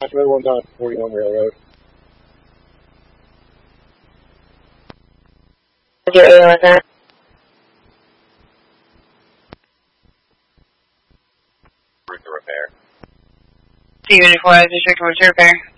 Document 1.41 Railroad. Get you with that. Route to repair. C-Unit 4, District, what's your repair?